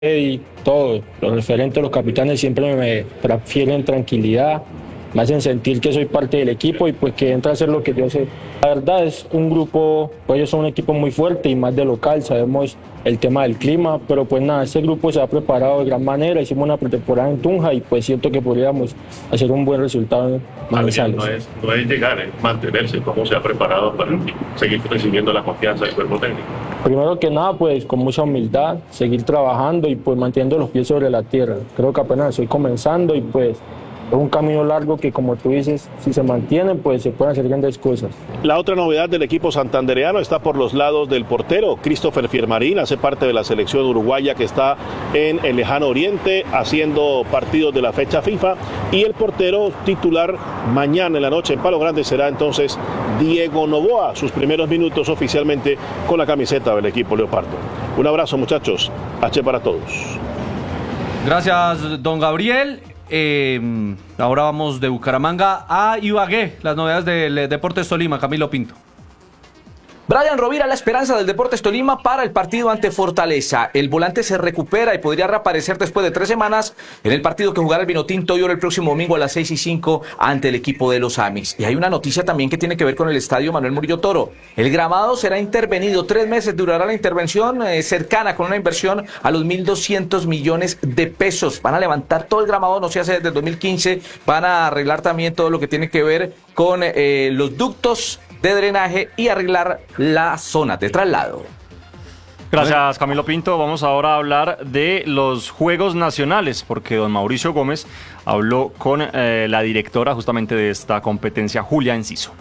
y todo. Los referentes, los capitanes siempre me transfieren tranquilidad, me hacen sentir que soy parte del equipo y pues que entra a hacer lo que yo sé. La verdad es un grupo, pues ellos son un equipo muy fuerte y más de local, sabemos el tema del clima, pero pues nada, este grupo se ha preparado de gran manera, hicimos una pretemporada en Tunja y pues siento que podríamos hacer un buen resultado en Manizales. No es llegar, es mantenerse. ¿Cómo se ha preparado para seguir recibiendo la confianza del cuerpo técnico? Primero que nada, pues con mucha humildad, seguir trabajando y pues manteniendo los pies sobre la tierra. Creo que apenas estoy comenzando y pues es un camino largo que, como tú dices, si se mantiene, pues se pueden hacer grandes cosas. La otra novedad del equipo santandereano está por los lados del portero. Christopher Fiermarín hace parte de la selección uruguaya que está en el lejano oriente haciendo partidos de la fecha FIFA. Y el portero titular mañana en la noche en Palo Grande será entonces Diego Noboa, sus primeros minutos oficialmente con la camiseta del equipo Leopardo. Un abrazo, muchachos. H para todos. Gracias, don Gabriel. Ahora vamos de Bucaramanga a Ibagué, las novedades del Deportes Tolima. Camilo Pinto. Brian Rovira, la esperanza del Deportes Tolima para el partido ante Fortaleza. El volante se recupera y podría reaparecer después de 3 semanas en el partido que jugará el Vinotinto y ahora el próximo domingo a las 6:05 ante el equipo de los Amis. Y hay una noticia también que tiene que ver con el estadio Manuel Murillo Toro. El gramado será intervenido, 3 meses durará la intervención cercana con una inversión a los 1.200 millones de pesos. Van a levantar todo el gramado, no se hace desde el 2015, van a arreglar también todo lo que tiene que ver con los ductos de drenaje y arreglar las zonas de traslado. Gracias, Camilo Pinto. Vamos ahora a hablar de los Juegos Nacionales, porque don Mauricio Gómez habló con la directora justamente de esta competencia, Julia Enciso.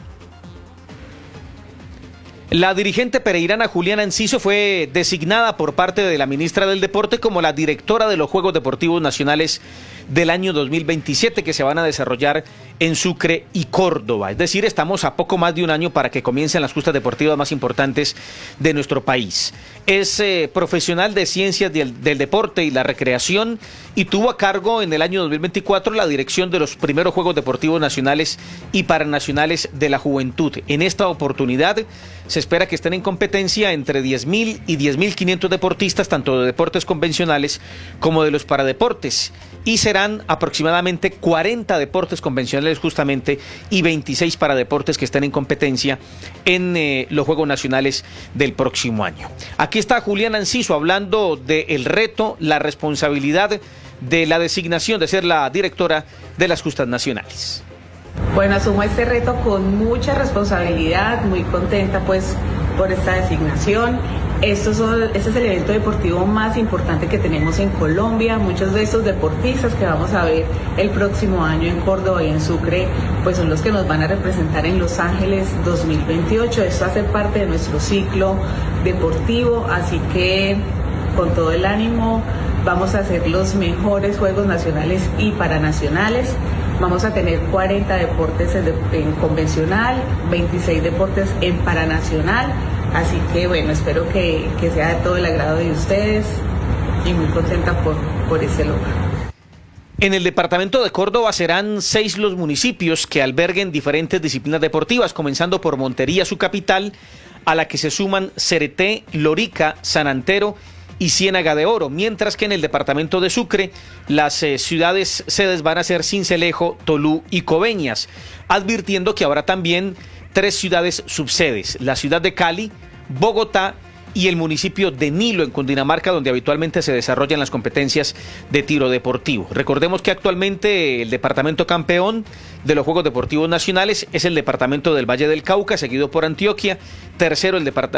La dirigente pereirana Juliana Enciso fue designada por parte de la ministra del Deporte como la directora de los Juegos Deportivos Nacionales del año 2027 que se van a desarrollar en Sucre y Córdoba. Es decir, estamos a poco más de un año para que comiencen las justas deportivas más importantes de nuestro país. Es profesional de ciencias del deporte y la recreación y tuvo a cargo en el año 2024 la dirección de los primeros Juegos Deportivos Nacionales y Paranacionales de la Juventud. En esta oportunidad se espera que estén en competencia entre 10.000 y 10.500 deportistas, tanto de deportes convencionales como de los paradeportes. Y serán aproximadamente 40 deportes convencionales justamente y 26 paradeportes que estén en competencia en los Juegos Nacionales del próximo año. Aquí está Juliana Enciso hablando del reto, la responsabilidad de la designación de ser la directora de las justas nacionales. Bueno, asumo este reto con mucha responsabilidad, muy contenta pues por esta designación. Este es el evento deportivo más importante que tenemos en Colombia. Muchos de estos deportistas que vamos a ver el próximo año en Córdoba y en Sucre, pues son los que nos van a representar en Los Ángeles 2028. Esto hace parte de nuestro ciclo deportivo, así que con todo el ánimo vamos a hacer los mejores Juegos Nacionales y Paranacionales. Vamos a tener 40 deportes en convencional, 26 deportes en paranacional. Así que bueno, espero que sea de todo el agrado de ustedes y muy contenta por ese logro. En el departamento de Córdoba serán 6 los municipios que alberguen diferentes disciplinas deportivas, comenzando por Montería, su capital, a la que se suman Cereté, Lorica, San Antero y Ciénaga de Oro, mientras que en el departamento de Sucre las ciudades sedes van a ser Sincelejo, Tolú y Coveñas, advirtiendo que habrá también 3 ciudades subsedes, la ciudad de Cali, Bogotá y el municipio de Nilo en Cundinamarca, donde habitualmente se desarrollan las competencias de tiro deportivo. Recordemos que actualmente el departamento campeón de los Juegos Deportivos Nacionales es el departamento del Valle del Cauca, seguido por Antioquia, tercero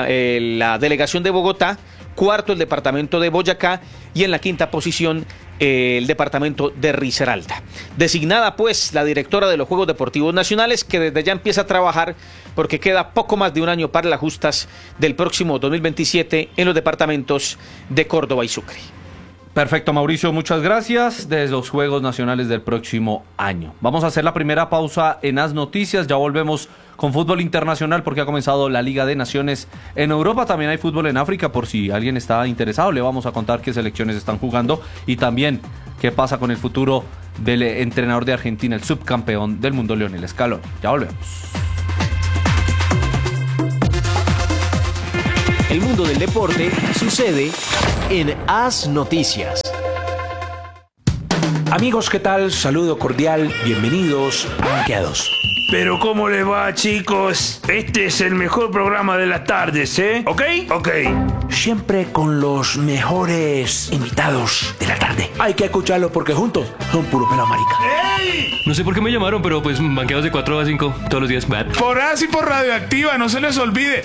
la delegación de Bogotá, cuarto el departamento de Boyacá y en la quinta posición el departamento de Risaralda. Designada pues la directora de los Juegos Deportivos Nacionales, que desde ya empieza a trabajar porque queda poco más de un año para las justas del próximo 2027 en los departamentos de Córdoba y Sucre. Perfecto, Mauricio, muchas gracias. Desde los Juegos Nacionales del próximo año. Vamos a hacer la primera pausa en las noticias. Ya volvemos con fútbol internacional porque ha comenzado la Liga de Naciones en Europa. También hay fútbol en África por si alguien está interesado. Le vamos a contar qué selecciones están jugando y también qué pasa con el futuro del entrenador de Argentina, el subcampeón del mundo, Lionel Scaloni. Ya volvemos. El mundo del deporte sucede en As Noticias. Amigos, ¿qué tal? Saludo cordial, bienvenidos a Banqueados. Pero ¿cómo le va, chicos? Este es el mejor programa de las tardes, ¿eh? ¿Ok? Ok. Siempre con los mejores invitados de la tarde. Hay que escucarlos porque juntos son puro pelo marica. ¡Ey! No sé por qué me llamaron, pero pues banqueados de 4 a 5 todos los días. Por As y por Radioactiva, no se les olvide.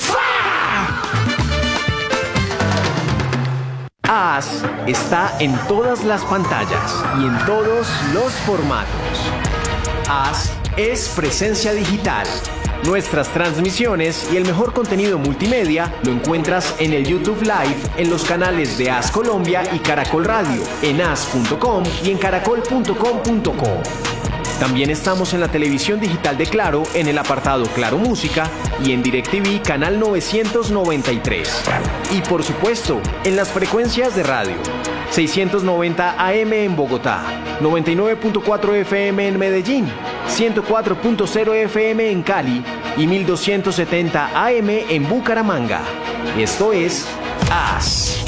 As está en todas las pantallas y en todos los formatos. As es presencia digital. Nuestras transmisiones y el mejor contenido multimedia lo encuentras en el YouTube Live, en los canales de As Colombia y Caracol Radio, en as.com y en caracol.com.co. También estamos en la televisión digital de Claro, en el apartado Claro Música y en DirecTV canal 993. Y por supuesto, en las frecuencias de radio. 690 AM en Bogotá, 99.4 FM en Medellín, 104.0 FM en Cali y 1270 AM en Bucaramanga. Esto es As.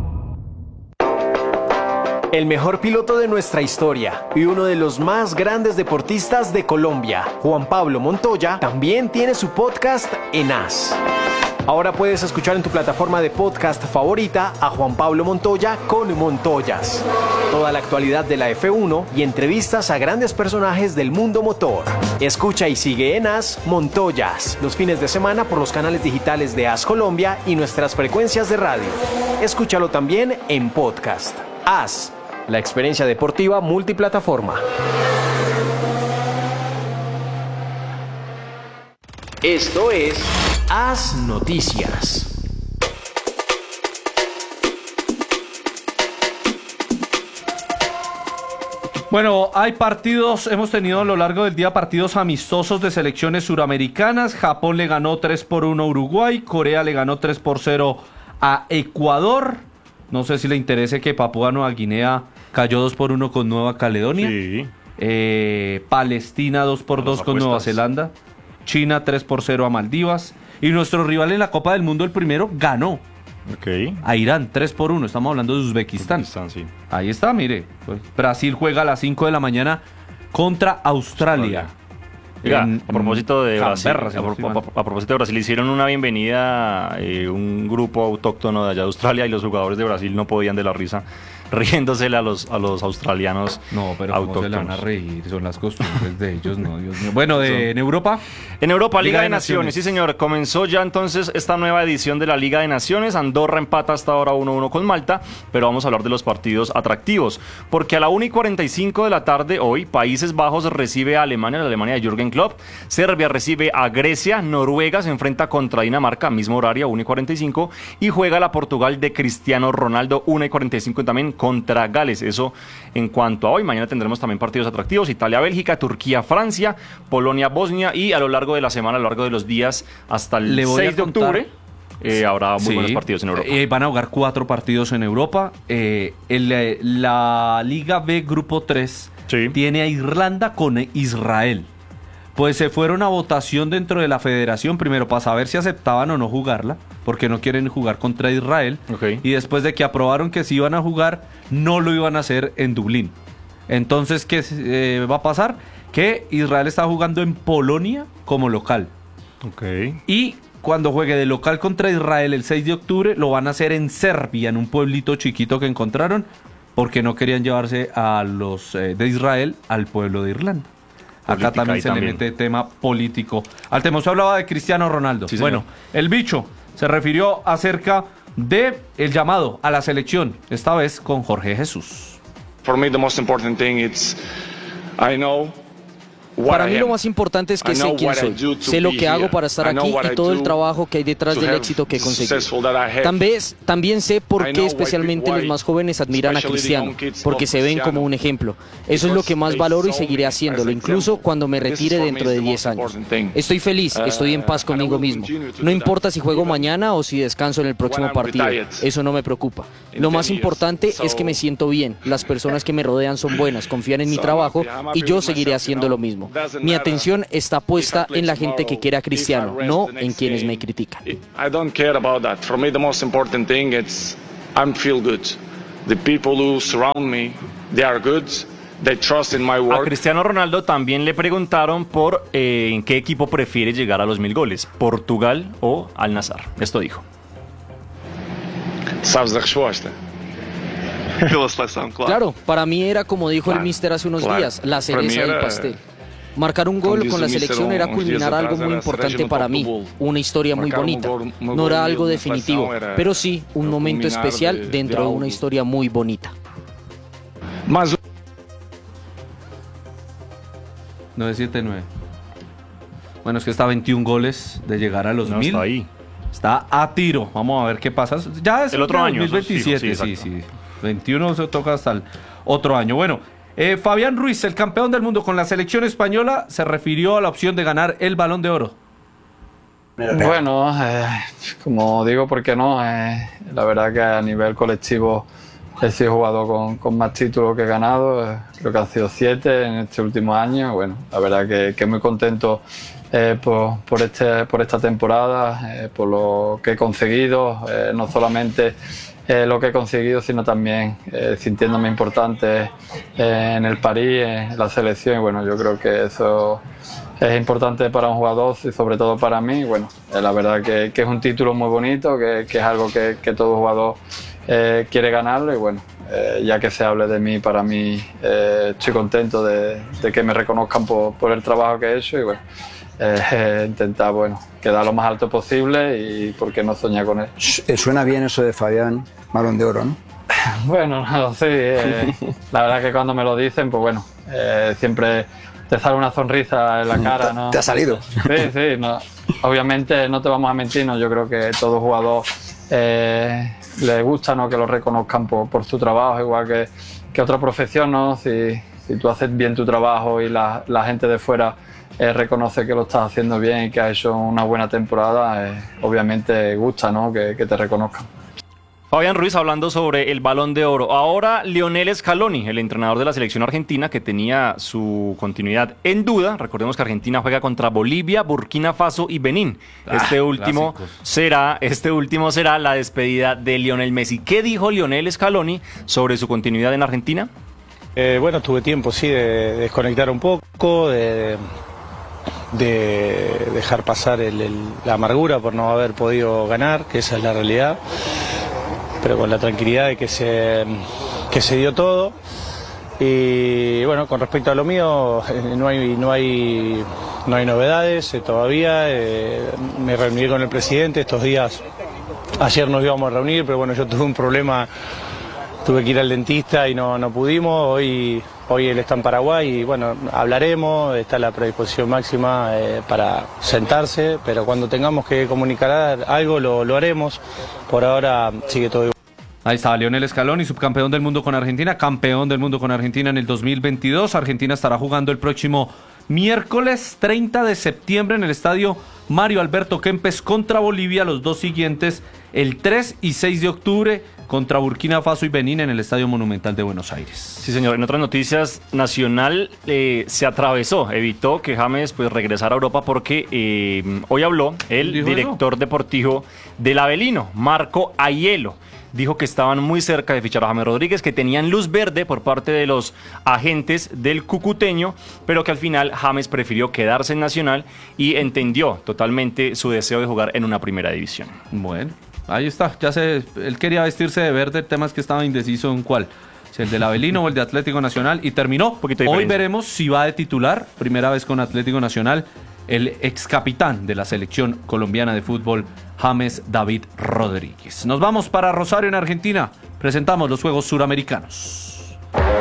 El mejor piloto de nuestra historia y uno de los más grandes deportistas de Colombia, Juan Pablo Montoya, también tiene su podcast en As. Ahora puedes escuchar en tu plataforma de podcast favorita a Juan Pablo Montoya con Montoyas. Toda la actualidad de la F1 y entrevistas a grandes personajes del mundo motor. Escucha y sigue en As Montoyas los fines de semana por los canales digitales de As Colombia y nuestras frecuencias de radio. Escúchalo también en podcast. As, la experiencia deportiva multiplataforma. Esto es As Noticias. Bueno, hay partidos, hemos tenido a lo largo del día partidos amistosos de selecciones suramericanas. Japón le ganó 3-1 a Uruguay, Corea le ganó 3-0 a Ecuador. No sé si le interese que Papúa Nueva Guinea cayó 2-1 con Nueva Caledonia. Sí. Palestina 2-2 con Nueva Zelanda. China 3-0 a Maldivas. Y nuestro rival en la Copa del Mundo, el primero, ganó. A Irán 3-1. Estamos hablando de Uzbekistán. Sí. Ahí está, mire. Pues, Brasil juega a las 5 de la mañana contra Australia. Oiga, a propósito de Brasil, Canberra, a propósito de Brasil, hicieron una bienvenida un grupo autóctono de allá de Australia y los jugadores de Brasil no podían de la risa, riéndosele a los australianos. No, pero autóctonos. ¿cómo se le van a reír? Son las costumbres de ellos, no, Dios mío. Bueno, en Europa. En Europa, Liga de Naciones, sí señor. Comenzó ya entonces esta nueva edición de la Liga de Naciones. Andorra empata hasta ahora 1-1 con Malta, pero vamos a hablar de los partidos atractivos. Porque a la 1:45 de la tarde hoy, Países Bajos recibe a Alemania, la Alemania de Jürgen Klopp. Serbia recibe a Grecia. Noruega se enfrenta contra Dinamarca, mismo horario, 1:45. Y juega la Portugal de Cristiano Ronaldo, 1:45 también contra Gales. Eso en cuanto a hoy. Mañana tendremos también partidos atractivos. Italia-Bélgica, Turquía-Francia, Polonia-Bosnia y a lo largo de la semena, a lo largo de los días hasta el 6 de octubre habrá muy buenos partidos en Europa. Van a jugar 4 partidos en Europa. La Liga B Grupo 3 tiene a Irlanda con Israel. Pues se fueron a votación dentro de la federación, primero para saber si aceptaban o no jugarla, porque no quieren jugar contra Israel. Y después de que aprobaron que sí iban a jugar, no lo iban a hacer en Dublín. Entonces, ¿qué va a pasar? Que Israel está jugando en Polonia como local. Y cuando juegue de local contra Israel el 6 de octubre, lo van a hacer en Serbia, en un pueblito chiquito que encontraron, porque no querían llevarse a los de Israel al pueblo de Irlanda. Acá también se le mete tema político. Altemoso hablaba de Cristiano Ronaldo. Sí, bueno, el bicho se refirió acerca de el llamado a la selección, esta vez con Jorge Jesús. For me, the most important thing is I know. Para mí lo más importante es que sé quién soy, sé lo que hago para estar aquí y todo el trabajo que hay detrás del éxito que conseguí. También sé por qué especialmente los más jóvenes admiran a Cristiano, porque se ven como un ejemplo. Eso es lo que más valoro y seguiré haciéndolo, incluso cuando me retire dentro de 10 años. Estoy feliz, estoy en paz conmigo mismo. No importa si juego mañana o si descanso en el próximo partido, eso no me preocupa. Lo más importante es que me siento bien, las personas que me rodean son buenas, confían en mi trabajo y yo seguiré haciendo lo mismo. Mi atención está puesta en la gente que quiere a Cristiano, no en quienes me critican. I don't care about that. For me, the most important thing is I feel good. The people who surround me, they are good. They trust in my work. A Cristiano Ronaldo también le preguntaron por en qué equipo prefiere llegar a los 1000 goles, Portugal o Al Nassr. Esto dijo. Sabes a respuesta. Claro, para mí era como dijo el míster hace unos días, la cereza del pastel. Marcar un gol con la selección era culminar algo muy importante para mí, una historia muy bonita. No era algo definitivo, pero sí un momento especial dentro de una historia muy bonita. 979. Bueno, es que está a 21 goles de llegar a los 1000. Está ahí. Está a tiro. Vamos a ver qué pasa. Ya es el otro año. 2027, sí. 21 se toca hasta el otro año. Bueno, Fabián Ruiz, el campeón del mundo con la selección española, se refirió a la opción de ganar el Balón de Oro. Bueno, como digo, ¿por qué no? La verdad que a nivel colectivo he sido jugador con más títulos que he ganado. Creo que han sido 7 en este último año. Bueno, la verdad que muy contento por esta temporada, por lo que he conseguido, no solamente lo que he conseguido, sino también sintiéndome importante en el París, en la selección. Y bueno, yo creo que eso es importante para un jugador y sobre todo para mí. Bueno, la verdad que es un título muy bonito, que es algo que todo jugador quiere ganarlo. Y bueno, ya que se hable de mí, para mí estoy contento de que me reconozcan por el trabajo que he hecho. Y bueno, intentar quedar lo más alto posible y por qué no soñar con él. Suena bien eso de Fabián, Balón de Oro, ¿no? Bueno, no, sí, la verdad que cuando me lo dicen, pues bueno, siempre te sale una sonrisa en la cara, ¿no? ¿Te ha salido? Sí, no, obviamente no te vamos a mentir, ¿no? Yo creo que todo jugador le gusta, ¿no?, que lo reconozcan por su trabajo, igual que otra profesión, ¿no? Si tú haces bien tu trabajo y la gente de fuera reconoce que lo estás haciendo bien y que has hecho una buena temporada, obviamente gusta, ¿no?, que te reconozcan. Fabián Ruiz hablando sobre el Balón de Oro. Ahora Lionel Scaloni, el entrenador de la selección argentina que tenía su continuidad en duda. Recordemos que Argentina juega contra Bolivia, Burkina Faso y Benín. Este último será la despedida de Lionel Messi. ¿Qué dijo Lionel Scaloni sobre su continuidad en Argentina? Bueno, tuve tiempo, sí, de desconectar un poco, de dejar pasar la amargura por no haber podido ganar, que esa es la realidad, pero con la tranquilidad de que se dio todo. Y bueno, con respecto a lo mío, no hay novedades todavía. Me reuní con el presidente estos días. Ayer nos íbamos a reunir, pero bueno, yo tuve un problema, tuve que ir al dentista y no pudimos. Hoy él está en Paraguay y bueno, hablaremos, está la predisposición máxima para sentarse, pero cuando tengamos que comunicar algo lo haremos. Por ahora sigue todo igual. Ahí está Lionel Scaloni, subcampeón del mundo con Argentina, campeón del mundo con Argentina en el 2022. Argentina estará jugando el próximo miércoles 30 de septiembre en el estadio Mario Alberto Kempes contra Bolivia. Los dos siguientes, el 3 y 6 de octubre, contra Burkina Faso y Benín en el Estadio Monumental de Buenos Aires. Sí, señor. En otras noticias, Nacional se atravesó, evitó que James regresara a Europa porque hoy habló el director deportivo del Avelino, Marco Aiello. Dijo que estaban muy cerca de fichar a James Rodríguez, que tenían luz verde por parte de los agentes del cucuteño, pero que al final James prefirió quedarse en Nacional y entendió totalmente su deseo de jugar en una primera división. Bueno, ahí está. Él quería vestirse de verde, el tema es que estaba indeciso en cuál. Si el del Avelino o el de Atlético Nacional, y terminó. Hoy veremos si va de titular, primera vez con Atlético Nacional, el ex capitán de la selección colombiana de fútbol, James David Rodríguez. Nos vamos para Rosario, en Argentina. Presentamos los Juegos Suramericanos.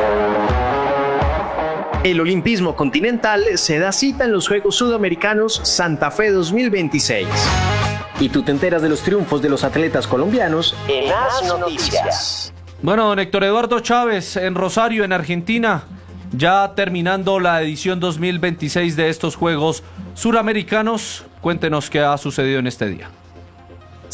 El olimpismo continental se da cita en los Juegos Sudamericanos Santa Fe 2026. Y tú te enteras de los triunfos de los atletas colombianos en As Noticias. Bueno, don Héctor Eduardo Chávez, en Rosario, en Argentina, ya terminando la edición 2026 de estos Juegos Suramericanos. Cuéntenos qué ha sucedido en este día.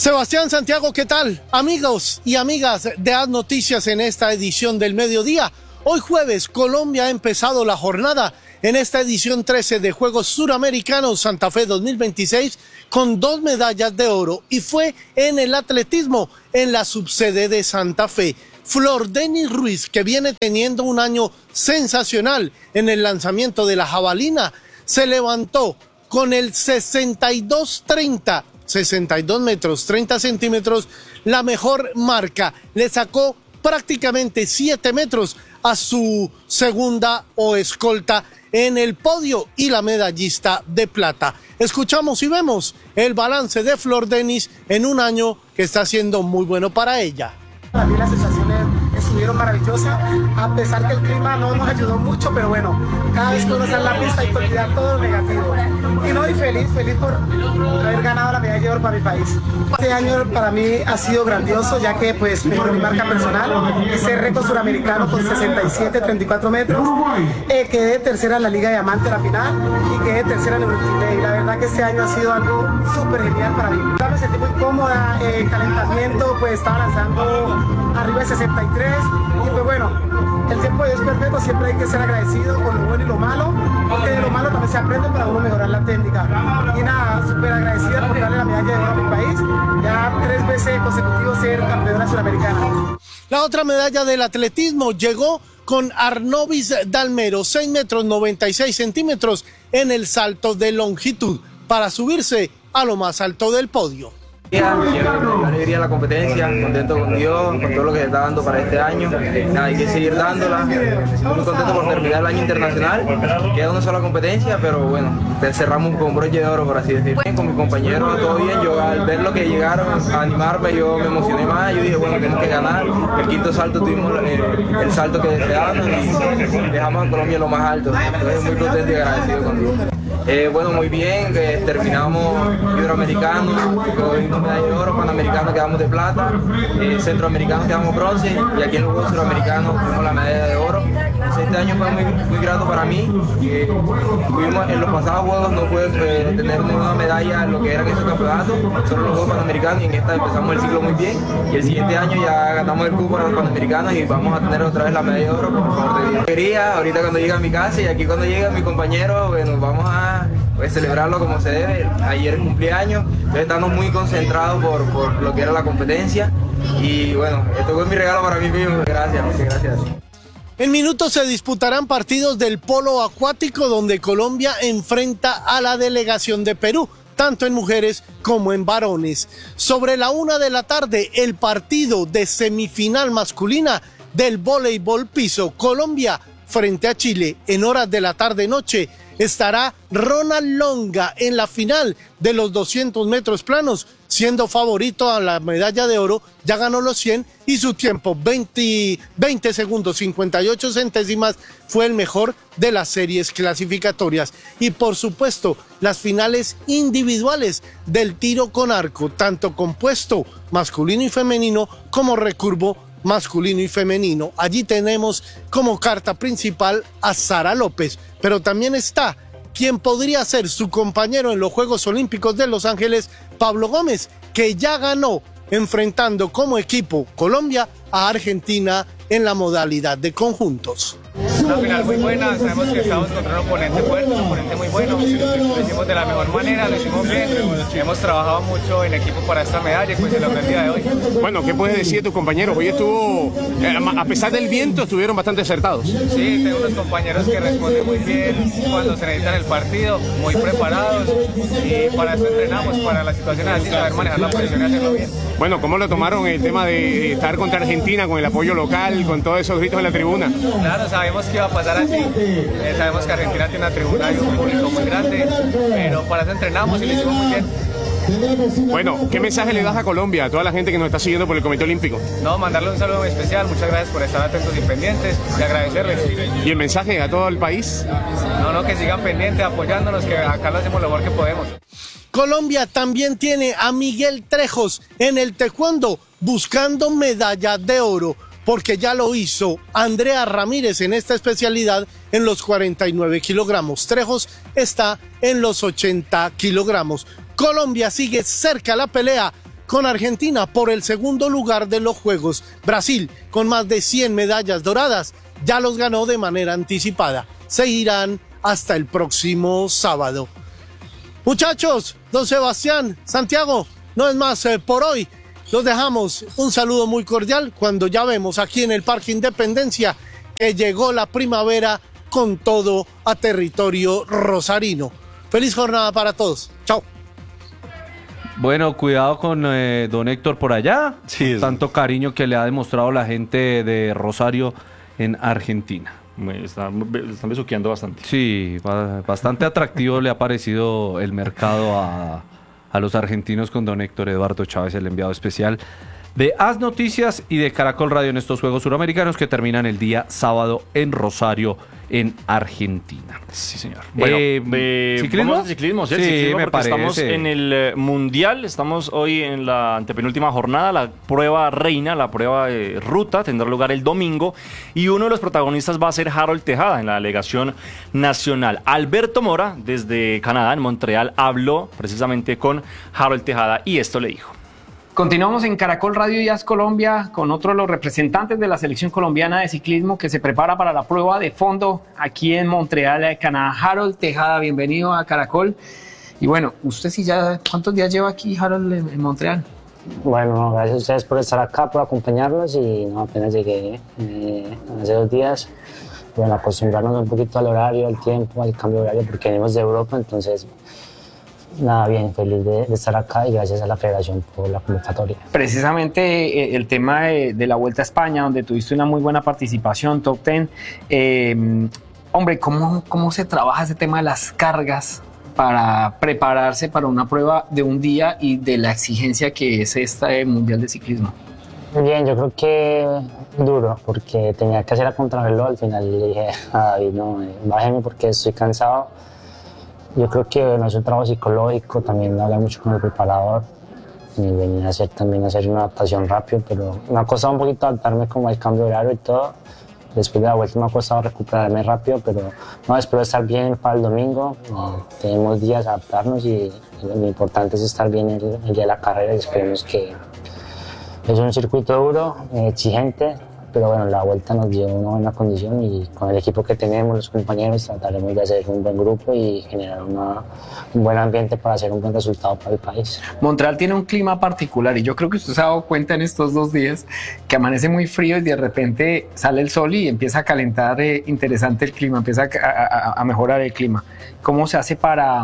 Sebastián, Santiago, ¿qué tal? Amigos y amigas de As Noticias, en esta edición del mediodía, Hoy jueves, Colombia ha empezado la jornada en esta edición 13 de Juegos Suramericanos Santa Fe 2026 con 2 medallas de oro y fue en el atletismo en la subsede de Santa Fe. Flordenis Ruiz, que viene teniendo un año sensacional en el lanzamiento de la jabalina, se levantó con el 62-30, 62 metros, 30 centímetros, la mejor marca. Le sacó prácticamente 7 metros a su segunda o escolta en el podio y la medallista de plata. Escuchamos y vemos el balance de Flordenis en un año que está siendo muy bueno para ella. Para mí las sensaciones estuvieron maravillosas, a pesar que el clima no nos ayudó mucho, pero bueno, cada vez que uno sale a la pista hay que olvidar todo lo negativo. Y no, y feliz por haber ganado la medalla de oro para mi país. Este año para mí ha sido grandioso, ya que pues mejoré mi marca personal, hice récord suramericano con 67-34 metros, quedé tercera en la Liga Diamante en la final y quedé tercera en el Ultimate. Y la verdad que este año ha sido algo súper genial para mí. Me sentí muy cómoda, calentamiento, pues estaba lanzando arriba de 63 y pues bueno, el tiempo es perfecto, siempre hay que ser agradecido con lo bueno y lo malo, porque de lo malo también se aprende para uno mejorar la técnica. Y nada, súper agradecida por darle la medalla de oro a mi país, ya 3 veces consecutivos ser campeona suramericana. La otra medalla del atletismo llegó con Arnovis Dalmero, 6 metros 96 centímetros en el salto de longitud, para subirse a lo más alto del podio. Alegría la competencia, contento con Dios, con todo lo que se está dando para este año. Nada, hay que seguir dándola. Estoy muy contento por terminar el año internacional. Queda una sola competencia, pero bueno, cerramos con broche de oro, por así decirlo. Con mis compañeros, todo bien. Yo al ver lo que llegaron a animarme, yo me emocioné más. Yo dije, bueno, tenemos que ganar. El quinto salto tuvimos el salto que deseábamos y dejamos a Colombia lo más alto. Entonces muy contento y agradecido con Dios. Bueno, muy bien, terminamos iberoamericano, con medalla de oro, panamericano quedamos de plata, centroamericano quedamos bronce y aquí en los Juegos Suramericanos tuvimos la medalla de oro. Entonces, este año fue muy grato para mí. En los pasados Juegos no pude tener ninguna medalla en lo que eran esos campeonatos, solo los Juegos Panamericanos, y en esta empezamos el ciclo muy bien y el siguiente año ya ganamos el cupo para los Panamericanos y vamos a tener otra vez la medalla de oro, por favor de Dios. Quería ahorita cuando llegue a mi casa y aquí cuando llegue mi compañero, bueno, vamos a celebrarlo como se debe. Ayer es cumpleaños, entonces estamos muy concentrados por lo que era la competencia y bueno, esto fue mi regalo para mí mismo. Gracias, muchas gracias. En minutos se disputarán partidos del polo acuático donde Colombia enfrenta a la delegación de Perú, tanto en mujeres como en varones. Sobre la 1 de la tarde, el partido de semifinal masculina del voleibol piso, Colombia frente a Chile. En horas de la tarde-noche estará Ronald Longa en la final de los 200 metros planos, siendo favorito a la medalla de oro. Ya ganó los 100 y su tiempo 20 segundos 58 centésimas fue el mejor de las series clasificatorias. Y por supuesto las finales individuales del tiro con arco, tanto compuesto masculino y femenino como recurvo masculino y femenino. Allí tenemos como carta principal a Sara López, pero también está quien podría ser su compañero en los Juegos Olímpicos de Los Ángeles, Pablo Gómez, que ya ganó enfrentando como equipo Colombia a Argentina en la modalidad de conjuntos. Una final muy buena, sabemos que estamos contra un oponente fuerte, un oponente muy bueno, lo hicimos de la mejor manera, lo hicimos bien, hemos trabajado mucho en equipo para esta medalla y pues se logró el día de hoy. Bueno, ¿qué puedes decir de tus compañeros? Hoy estuvo, a pesar del viento, estuvieron bastante acertados. Sí, tengo unos compañeros que responden muy bien cuando se necesitan el partido, muy preparados y para eso entrenamos, para las situaciones así, saber manejar la presión y hacerlo bien. Bueno, ¿cómo lo tomaron el tema de estar contra Argentina, con el apoyo local, con todos esos gritos en la tribuna? Claro, sabemos que iba a pasar así, sabemos que Argentina tiene una tribuna y un público muy grande, pero para eso entrenamos y lo hicimos muy bien. Bueno, ¿qué mensaje le das a Colombia, a toda la gente que nos está siguiendo por el Comité Olímpico? No, mandarle un saludo muy especial, muchas gracias por estar atentos y pendientes y agradecerles. ¿Y el mensaje a todo el país? No, que sigan pendientes, apoyándonos, que acá lo hacemos lo mejor que podemos. Colombia también tiene a Miguel Trejos en el taekwondo buscando medalla de oro, porque ya lo hizo Andrea Ramírez en esta especialidad en los 49 kilogramos. Trejos está en los 80 kilogramos. Colombia sigue cerca la pelea con Argentina por el segundo lugar de los Juegos. Brasil, con más de 100 medallas doradas, ya los ganó de manera anticipada. Seguirán hasta el próximo sábado. Muchachos, don Sebastián, Santiago, no es más por hoy. Los dejamos. Un saludo muy cordial cuando ya vemos aquí en el Parque Independencia que llegó la primavera con todo a territorio rosarino. Feliz jornada para todos. Chao. Bueno, cuidado con don Héctor por allá. Sí, tanto cariño que le ha demostrado la gente de Rosario en Argentina. Están besuqueando bastante. Sí, bastante atractivo le ha parecido el mercado a los argentinos con don Héctor Eduardo Chávez, el enviado especial de As Noticias y de Caracol Radio en estos Juegos Suramericanos que terminan el día sábado en Rosario, en Argentina. Sí, señor. Bueno, ¿ciclismo? Vamos al ciclismo, ¿sí? Sí, Ciclismo, me porque parece. Estamos en el Mundial, estamos hoy en la antepenúltima jornada, la prueba reina, la prueba de ruta, tendrá lugar el domingo, y uno de los protagonistas va a ser Harold Tejada en la delegación nacional. Alberto Mora, desde Canadá, en Montreal, habló precisamente con Harold Tejada y esto le dijo. Continuamos en Caracol Radio y As Colombia con otro de los representantes de la selección colombiana de ciclismo que se prepara para la prueba de fondo aquí en Montreal, Canadá. Harold Tejada, bienvenido a Caracol. Y bueno, usted sí ya, ¿cuántos días lleva aquí, Harold, en Montreal? Bueno, gracias a ustedes por estar acá, por acompañarnos y no, apenas llegué hace 2 días. Bueno, acostumbrarnos un poquito al horario, al tiempo, al cambio de horario porque venimos de Europa, entonces... Nada, bien, feliz de estar acá y gracias a la federación por la convocatoria. Precisamente el tema de la Vuelta a España, donde tuviste una muy buena participación, top 10. Hombre, ¿cómo se trabaja ese tema de las cargas para prepararse para una prueba de un día y de la exigencia que es este Mundial de Ciclismo? Bien, yo creo que duro, porque tenía que hacer la contrarreloj. Al final le dije a David, no, bájeme porque estoy cansado. Yo creo que es un trabajo psicológico, también habla mucho con el preparador y venir a hacer una adaptación rápido, pero me ha costado un poquito adaptarme como al cambio de horario y todo. Después de la vuelta me ha costado recuperarme rápido, pero no, espero estar bien para el domingo. Tenemos días a adaptarnos y lo importante es estar bien el día de la carrera y esperemos que es un circuito duro, exigente, pero bueno, la vuelta nos dio una buena condición y con el equipo que tenemos, los compañeros, trataremos de hacer un buen grupo y generar un buen ambiente para hacer un buen resultado para el país. Montreal tiene un clima particular y yo creo que usted se ha dado cuenta en estos 2 días que amanece muy frío y de repente sale el sol y empieza a calentar interesante el clima, empieza a mejorar el clima. ¿Cómo se hace para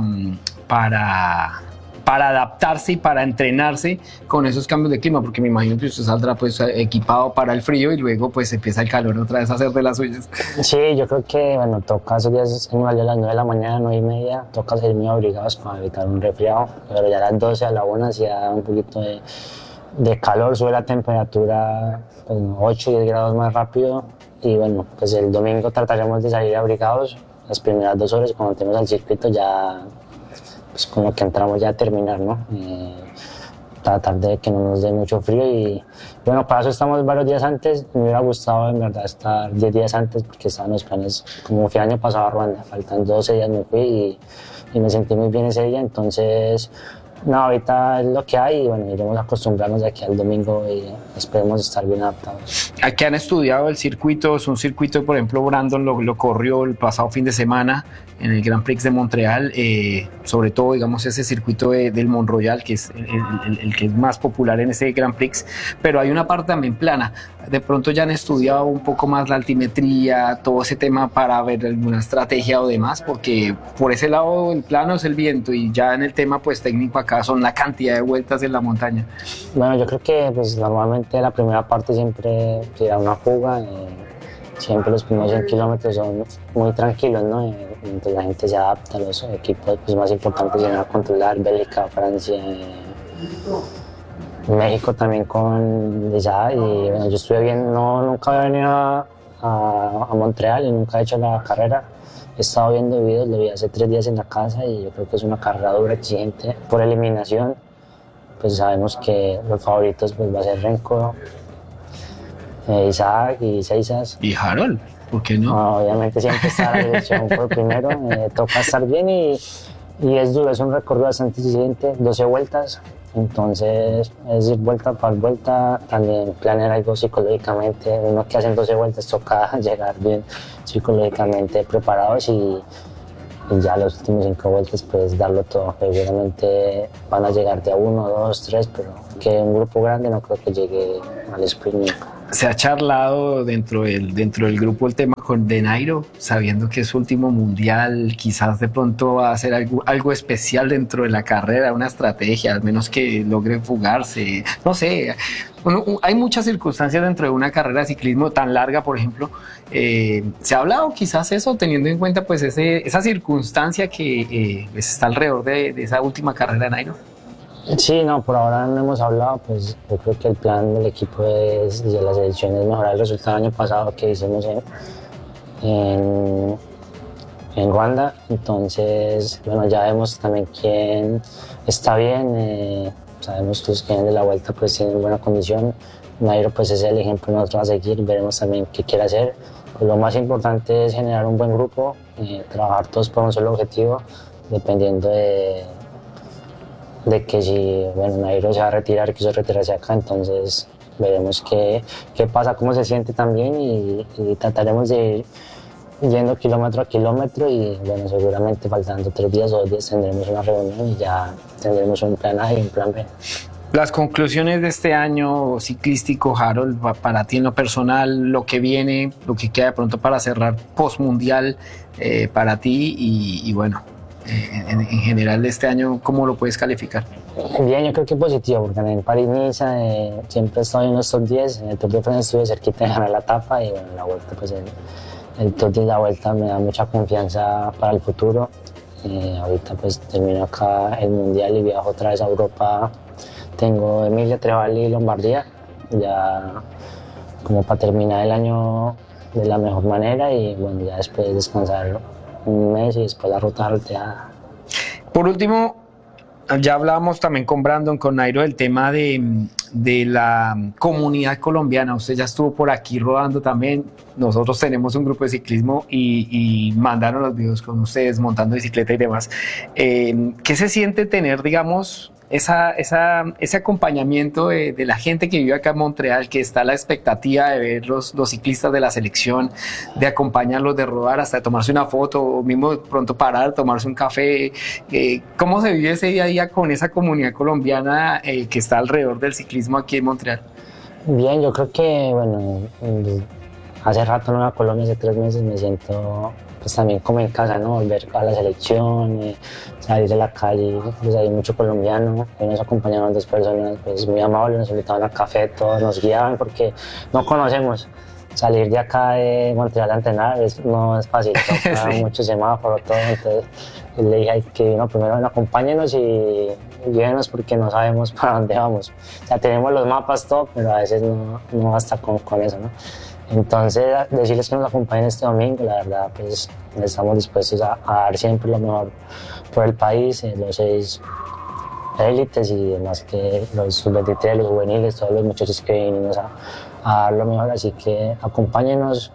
adaptarse y para entrenarse con esos cambios de clima? Porque me imagino que usted saldrá pues equipado para el frío y luego pues empieza el calor otra vez a hacer de las suyas. Sí, yo creo que bueno, toca esos días a las 9 de la mañana, 9:30, toca ser muy abrigados para evitar un resfriado, pero ya a las 12, a la 1 hacía un poquito de calor, sube la temperatura pues, 8 o 10 grados más rápido y bueno, pues el domingo trataremos de salir abrigados las primeras 2 horas cuando tenemos el circuito ya pues como que entramos ya a terminar, ¿no? Tratar de que no nos dé mucho frío y bueno, para eso estamos varios días antes. Me hubiera gustado en verdad estar 10 días antes porque estaban los planes, como fui el año pasado a Ruanda, faltan 12 días me fui y me sentí muy bien ese día, entonces no, ahorita es lo que hay y bueno, iremos a acostumbrarnos de aquí al domingo y esperemos estar bien adaptados. Aquí han estudiado el circuito, es un circuito, por ejemplo, Brandon lo corrió el pasado fin de semana en el Grand Prix de Montreal, sobre todo, digamos, ese circuito del Mont Royal, que es el que es más popular en ese Grand Prix, pero hay una parte también plana. De pronto ya han estudiado un poco más la altimetría, todo ese tema para ver alguna estrategia o demás, porque por ese lado el plano es el viento y ya en el tema pues técnico acá son la cantidad de vueltas en la montaña. Bueno, yo creo que pues normalmente la primera parte siempre tira una fuga, siempre los primeros 100 kilómetros son muy tranquilos, ¿no? Entonces la gente se adapta, los equipos pues, más importantes vienen a controlar, Bélgica, Francia, México también con Desá y bueno, yo estuve bien, nunca había venido a Montreal y nunca he hecho la carrera. He estado viendo videos, lo vi hace 3 días en la casa y yo creo que es una carrera dura, exigente. Por eliminación, pues sabemos que los favoritos pues, va a ser Renko, Isaac y Seisas. ¿Y Harold? ¿Por qué no? Obviamente siempre está la dirección por primero, toca estar bien y es duro, es un recorrido bastante exigente, 12 vueltas. entonces es ir vuelta por vuelta, también planear algo psicológicamente, uno que hacen 12 vueltas toca llegar bien psicológicamente preparados y ya los últimos 5 vueltas pues darlo todo. Seguramente van a llegar de a 1, 2, 3, pero que un grupo grande no creo que llegue al sprint. Se ha charlado dentro del grupo el tema de Nairo, sabiendo que es su último mundial, quizás de pronto va a hacer algo especial dentro de la carrera, una estrategia, al menos que logre fugarse, no sé. Bueno, hay muchas circunstancias dentro de una carrera de ciclismo tan larga, por ejemplo. ¿Se ha hablado quizás eso, teniendo en cuenta pues esa circunstancia que está alrededor de esa última carrera de Nairo? Sí, no, por ahora no hemos hablado, pues yo creo que el plan del equipo de la selección es mejorar el resultado del año pasado que hicimos en Ruanda. Entonces, bueno, ya vemos también quién está bien, sabemos que los que vienen de la vuelta pues tienen buena condición. Nairo pues es el ejemplo que nosotros a seguir, veremos también qué quiere hacer. Pues lo más importante es generar un buen grupo, trabajar todos por un solo objetivo, dependiendo de que si Nairo se va a retirar, quiso retirarse acá, entonces veremos qué pasa, cómo se siente también y trataremos de ir yendo kilómetro a kilómetro y bueno, seguramente faltando 3 días o 2 días tendremos una reunión y ya tendremos un plan A y un plan B. Las conclusiones de este año ciclístico, Harold, para ti en lo personal, lo que viene, lo que queda de pronto para cerrar postmundial para ti y bueno, en general este año, ¿cómo lo puedes calificar? Bien, yo creo que positivo, porque en París-Niza siempre estoy en los top 10, en el Tour de France estuve cerquita de ganar la etapa y bueno, la vuelta, pues el Tour de la vuelta me da mucha confianza para el futuro. Ahorita pues termino acá el Mundial y viajo otra vez a Europa. Tengo Emilia, Trevali y Lombardía, ya como para terminar el año de la mejor manera y bueno, ya después descansar un mes y después la ruta salteada. Por último, ya hablábamos también con Brandon, con Nairo, del tema de la comunidad colombiana. Usted ya estuvo por aquí rodando también. Nosotros tenemos un grupo de ciclismo y mandaron los videos con ustedes montando bicicleta y demás. ¿Qué se siente tener, digamos, ese acompañamiento de la gente que vive acá en Montreal, que está a la expectativa de ver los ciclistas de la selección, de acompañarlos, de rodar, hasta de tomarse una foto o mismo de pronto parar, tomarse un café? ¿Cómo se vive ese día a día con esa comunidad colombiana que está alrededor del ciclismo aquí en Montreal? Bien, yo creo que bueno, hace rato no iba a Colombia, hace 3 meses me siento pues también como en casa, ¿no? Volver a la selección, salir de la calle, pues hay mucho colombiano, y nos acompañaban 2 personas pues muy amables, nos invitaban al café, todos nos guiaban porque no conocemos. Salir de acá de Montreal a entrenar no es fácil, toca mucho semáforo, todo, entonces le dije que no, primero acompáñenos y guíenos porque no sabemos para dónde vamos. O sea, tenemos los mapas, todo, pero a veces no basta con eso, ¿no? Entonces, decirles que nos acompañen este domingo, la verdad, pues estamos dispuestos a dar siempre lo mejor por el país, los 6 élites y demás que los sub-23, los juveniles, todos los muchachos que venimos a dar lo mejor, así que acompáñenos,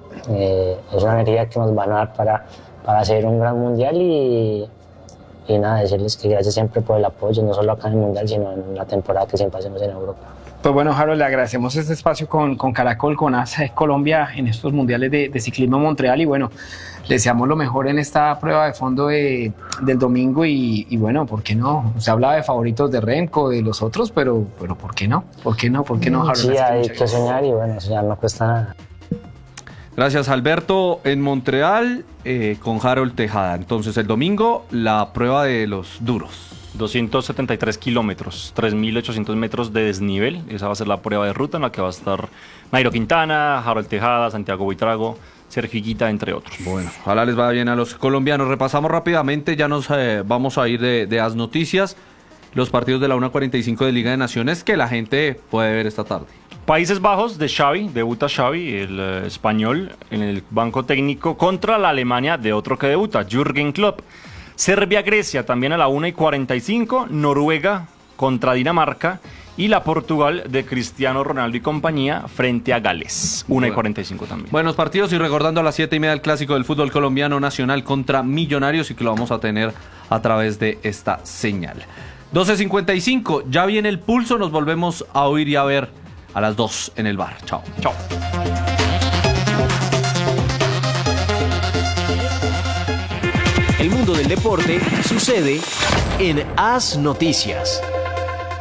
es una energía que nos van a dar para hacer un gran mundial y nada, decirles que gracias siempre por el apoyo, no solo acá en el mundial, sino en la temporada que siempre hacemos en Europa. Pues bueno, Harold, le agradecemos este espacio con Caracol, con AS Colombia en estos mundiales de ciclismo en Montreal y bueno, le deseamos lo mejor en esta prueba de fondo del domingo y bueno, ¿por qué no? Se hablaba de favoritos de Remco, de los otros, pero ¿por qué no? ¿Por qué no, Harold? Sí, hay que soñar y bueno, eso ya no cuesta nada. Gracias, Alberto. En Montreal, con Harold Tejada. Entonces, el domingo, la prueba de los duros. 273 kilómetros, 3.800 metros de desnivel. Esa va a ser la prueba de ruta en la que va a estar Nairo Quintana, Harold Tejada, Santiago Buitrago, Sergio Higuita, entre otros. Bueno, ojalá les vaya bien a los colombianos. Repasamos rápidamente, ya nos vamos a ir de AS Noticias, los partidos de la 1:45 de Liga de Naciones que la gente puede ver esta tarde. Países Bajos de Xavi, debuta Xavi, el español, en el banco técnico contra la Alemania de otro que debuta, Jürgen Klopp. Serbia-Grecia también a la 1:45, Noruega contra Dinamarca y la Portugal de Cristiano Ronaldo y compañía frente a Gales, 1:45 también. Buenos partidos y recordando a las 7:30 el clásico del fútbol colombiano, Nacional contra Millonarios, y que lo vamos a tener a través de esta señal. 12:55, ya viene el pulso, nos volvemos a oír y a ver a las 2 en el bar. Chao. Chao. El mundo del deporte sucede en As Noticias.